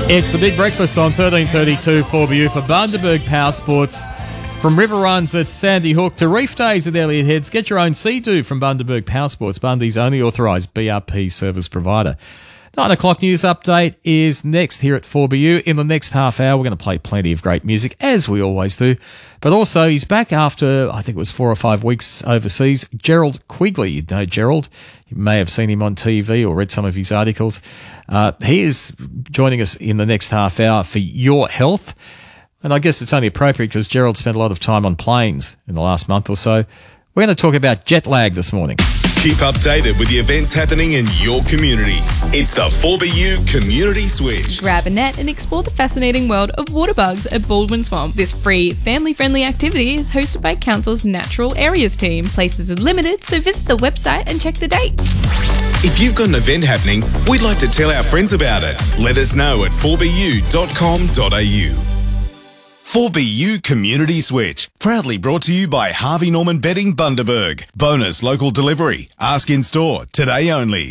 It's the Big Breakfast on 1332 4BU for Bundaberg Power Sports. From river runs at Sandy Hook to reef days at Elliott Heads, get your own Sea-Doo from Bundaberg Power Sports, Bundy's only authorised BRP service provider. 9 o'clock news update is next here at 4BU. In the next half hour, we're going to play plenty of great music, as we always do. But also, he's back after, I think it was 4 or 5 weeks overseas. Gerald Quigley, you know Gerald. You may have seen him on TV or read some of his articles. He is joining us in the next half hour for Your Health. And I guess it's only appropriate because Gerald spent a lot of time on planes in the last month or so. We're going to talk about jet lag this morning. Keep updated with the events happening in your community. It's the 4BU Community Switch. Grab a net and explore the fascinating world of water bugs at Baldwin Swamp. This free, family-friendly activity is hosted by Council's Natural Areas team. Places are limited, so visit the website and check the dates. If you've got an event happening, we'd like to tell our friends about it. Let us know at 4bu.com.au. 4BU Community Switch, proudly brought to you by Harvey Norman Bedding Bundaberg. Bonus local delivery. Ask in store, today only.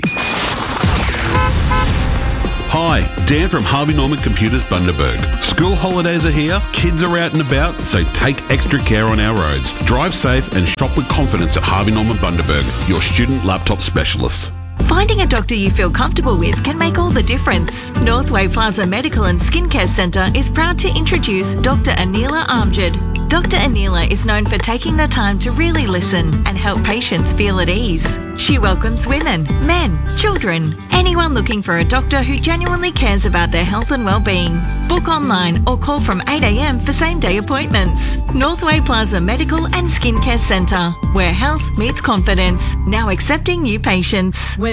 Hi, Dan from Harvey Norman Computers Bundaberg. School holidays are here, kids are out and about, so take extra care on our roads. Drive safe and shop with confidence at Harvey Norman Bundaberg, your student laptop specialist. Finding a doctor you feel comfortable with can make all the difference. Northway Plaza Medical and Skincare Centre is proud to introduce Dr. Anila Amjad. Dr. Anila is known for taking the time to really listen and help patients feel at ease. She welcomes women, men, children, anyone looking for a doctor who genuinely cares about their health and well-being. Book online or call from 8 a.m. for same-day appointments. Northway Plaza Medical and Skincare Centre, where health meets confidence. Now accepting new patients.